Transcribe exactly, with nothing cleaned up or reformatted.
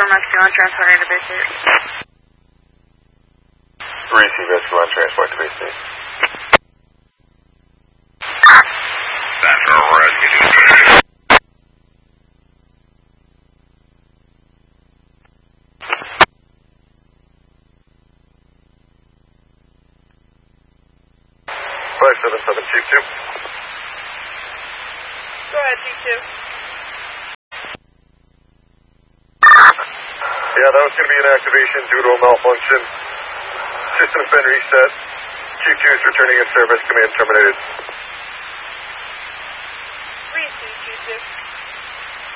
four Mexico on transporting to base eight. Receive Mexico on transport to base eight. That's a rescue. five seven seven Chief two. Go ahead, Chief two. Yeah, that was going to be an activation due to a malfunction. System's been reset. Q two is returning in service. Command terminated. Receive, Chief two.